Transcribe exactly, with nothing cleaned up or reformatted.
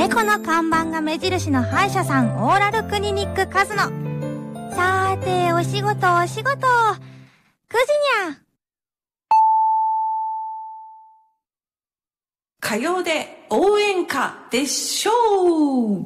猫の看板が目印の歯医者さん、オーラルクリニックカズノ。さーて、お仕事お仕事。くじにゃ。 火曜で応援歌でしょう。